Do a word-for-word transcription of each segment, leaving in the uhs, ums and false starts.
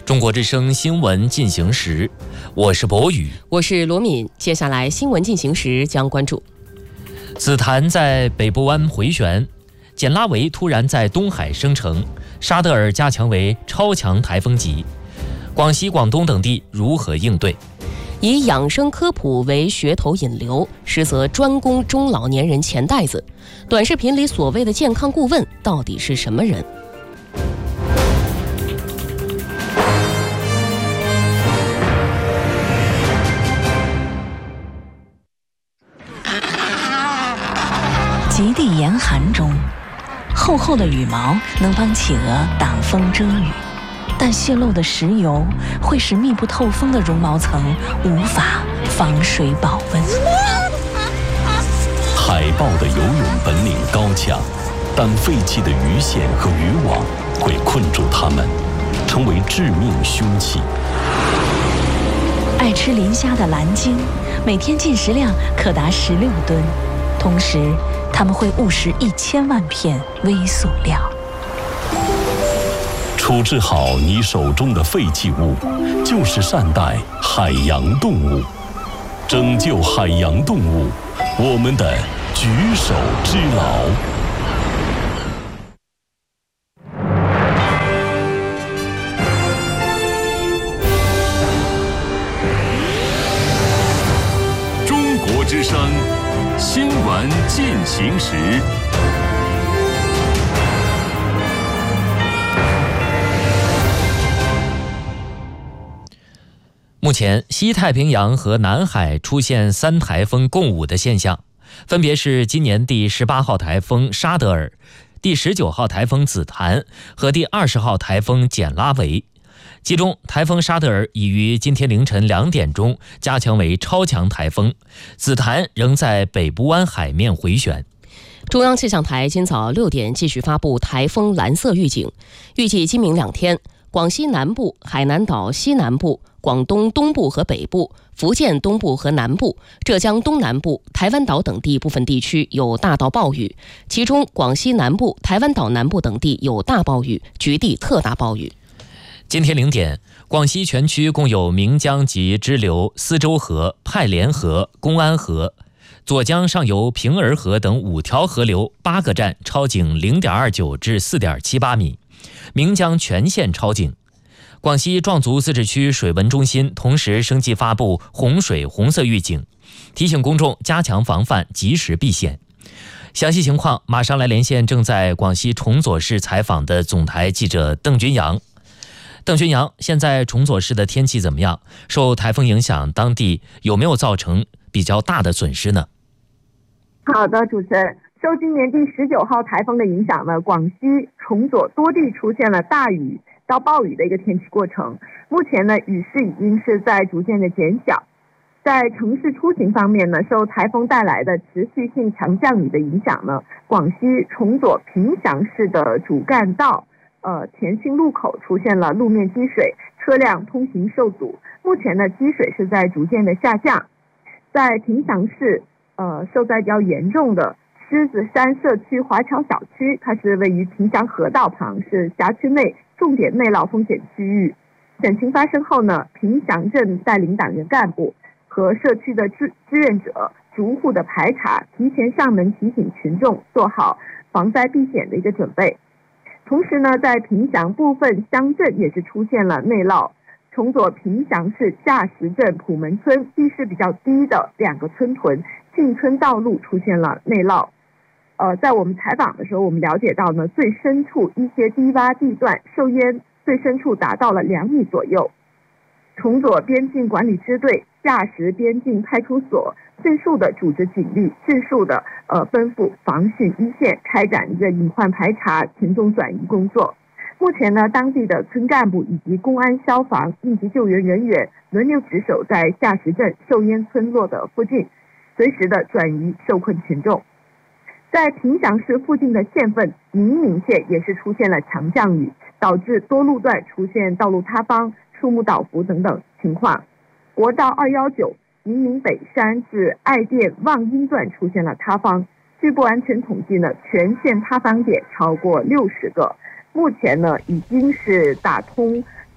中国之声新闻进行时，我是博宇， 我是罗敏。接下来新闻进行时将关注： 紫檀在北部湾回旋，简拉维突然在东海生成，沙德尔加强为超强台风级，广西、广东等地如何应对？ 以养生科普为噱头引流，实则专攻中老年人钱袋子。短视频里所谓的健康顾问到底是什么人？ 极地严寒中，厚厚的羽毛能帮企鹅挡风遮雨，但泄漏的石油会使密不透风的绒毛层无法防水保温。 海豹的游泳本领高强，但废弃的鱼线和渔网会困住它们，成为致命凶器。 爱吃磷虾的蓝鲸，每天进食量可达十六吨，同时它们会误食一千万片微塑料。 处置好你手中的废弃物，就是善待海洋动物，拯救海洋动物，我们的举手之劳。 中国之声新闻进行时。 目前，西太平洋和南海出现三台风共舞的现象，分别是今年第十八号台风沙德尔、第十九号台风紫檀和第二十号台风简拉维。其中，台风沙德尔已于今天凌晨两点钟加强为超强台风，紫檀仍在北部湾海面回旋。 中央气象台今早六点继续发布台风蓝色预警，预计今明两天，广西南部、海南岛西南部、广东东部和北部、福建东部和南部、浙江东南部、台湾岛等地部分地区有大到暴雨，其中广西南部、台湾岛南部等地有大暴雨，局地特大暴雨。 今天零点，广西全区共有岷江及支流思州河、派莲河、公安河、左江上游平儿河等五条河流八个站超警 零点二九 至 四点七八米，岷江全线超警。广西壮族自治区水文中心同时升级发布洪水红色预警，提醒公众加强防范，及时避险。详细情况马上来连线正在广西崇左市采访的总台记者邓军阳。邓军阳，现在崇左市的天气怎么样？受台风影响，当地有没有造成比较大的损失呢？ 好的，主持人，受今年第十九号台风的影响呢，广西崇左多地出现了大雨到暴雨的一个天气过程。目前呢，雨势已经是在逐渐的减小。在城市出行方面呢，受台风带来的持续性强降雨的影响呢，广西崇左平祥市的主干道呃，田心路口出现了路面积水，车辆通行受阻。目前呢，积水是在逐渐的下降。在平祥市，呃，受灾比较严重的狮子山社区华侨小区，它是位于平祥河道旁，是辖区内重点内涝风险区域。险情发生后呢，平祥镇带领党员干部和社区的志志愿者逐户的排查，提前上门提醒群众做好防灾避险的一个准备。同时呢，在平祥部分乡镇也是出现了内涝，崇左平祥市下石镇普门村地势比较低的两个村屯进村道路出现了内涝。呃，在我们采访的时候，我们了解到呢，最深处一些低洼地段受淹最深处达到了两米左右。崇左边境管理支队、下石边境派出所迅速的组织警力，迅速的呃奔赴防汛一线，开展一个隐患排查、群众转移工作。目前呢，当地的村干部以及公安、消防、应急救援人员轮流值守在下石镇受淹村落的附近，随时的转移受困群众。在平祥市附近的县份宁明县也是出现了强降雨，导致多路段出现道路塌方、树木倒伏等等情况。国道二一九宁明北山至爱店望阴段出现了塌方，据不完全统计呢，全线塌方点超过六十个。目前呢，已经是打通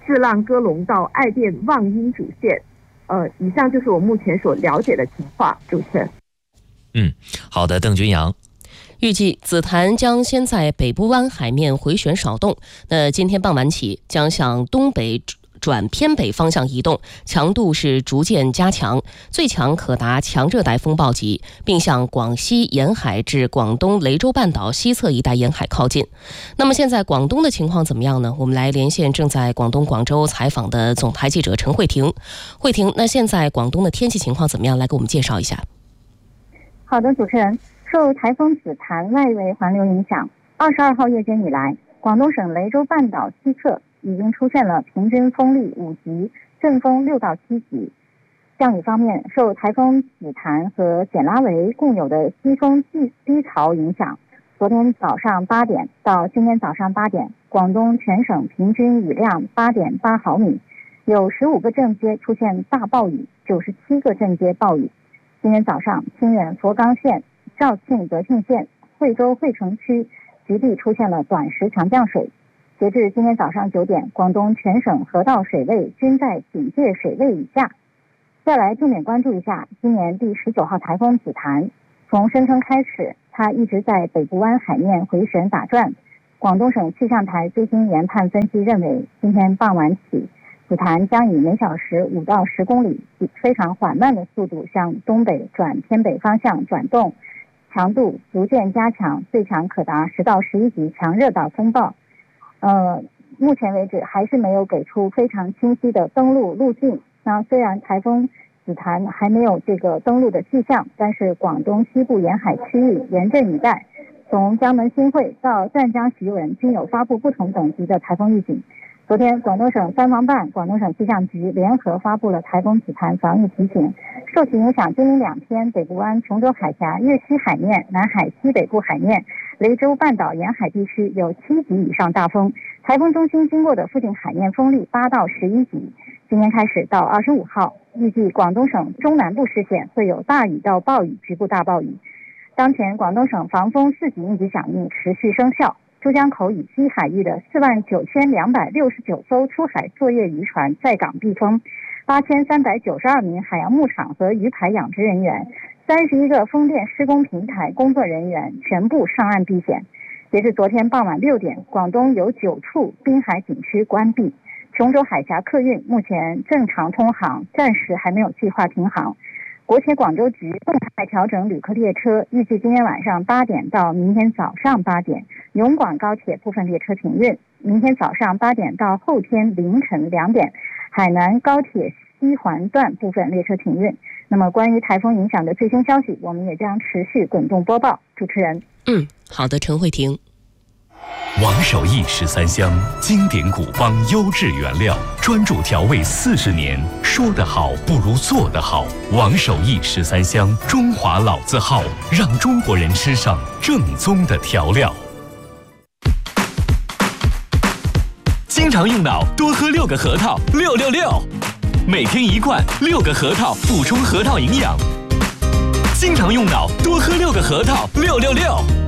士浪歌龙到爱店望阴主线。呃，以上就是我目前所了解的情况，主持人。 嗯，好的，邓君阳。 预计紫檀将先在北部湾海面回旋少动，那今天傍晚起将向东北转偏北方向移动，强度是逐渐加强，最强可达强热带风暴级，并向广西沿海至广东雷州半岛西侧一带沿海靠近。那么现在广东的情况怎么样呢？我们来连线正在广东广州采访的总台记者陈慧婷。慧婷，那现在广东的天气情况怎么样？来给我们介绍一下。 好的，主持人，受台风紫檀外围环流影响，二十二号夜间以来，广东省雷州半岛西侧已经出现了平均风力五级，阵风六到七级。降雨方面，受台风紫檀和简拉维共有的西风低低槽影响，昨天早上八点到今天早上八点，广东全省平均雨量八点八毫米，有十五个镇街出现大暴雨，九十七个镇街暴雨。今天早上，清远佛冈县、肇庆德庆县、惠州惠城区局地出现了短时强降水。截至今天早上九点，广东全省河道水位均在警戒水位以下。再来重点关注一下今年第十九号台风紫檀，从生成开始，它一直在北部湾海面回旋打转。广东省气象台最新研判分析认为，今天傍晚起，紫檀将以每小时五到十公里以非常缓慢的速度向东北转偏北方向转动，强度逐渐加强，最强可达十到十一级强热岛风暴。呃，目前为止还是没有给出非常清晰的登陆路径。那虽然台风紫檀还没有这个登陆的迹象，但是广东西部沿海区域沿镇一带，从江门新会到湛江徐闻均有发布不同等级的台风预警。昨天，广东省三防办、广东省气象局联合发布了台风紫檀防御提醒。受其影响，今明两天，北部湾、琼州海峡、粤西海面、南海西北部海面、雷州半岛沿海地区有七级以上大风，台风中心经过的附近海面风力八到十一级。今天开始到二十五号，预计广东省中南部市县会有大雨到暴雨，局部大暴雨。当前，广东省防风四级应急响应持续生效。珠江口以西海域的四万九千两百六十九艘出海作业渔船在港避风，八千三百九十二名海洋牧场和鱼排养殖人员，三十一个风电施工平台工作人员全部上岸避险。截至昨天傍晚六点，广东有九处滨海景区关闭，琼州海峡客运目前正常通航，暂时还没有计划停航。国铁广州局动态调整旅客列车，预计今天晚上八点到明天早上八点，永广高铁部分列车停运；明天早上八点到后天凌晨两点，海南高铁西环段部分列车停运。那么关于台风影响的最新消息，我们也将持续滚动播报。主持人， 嗯，好的，陈慧婷。 王守义十三香，经典古方优质原料，专注调味四十年。说得好不如做得好。王守义十三香，中华老字号，让中国人吃上正宗的调料。 经常用脑，多喝六个核桃，六六六。每天一罐，六个核桃，补充核桃营养。经常用脑，多喝六个核桃，六六六。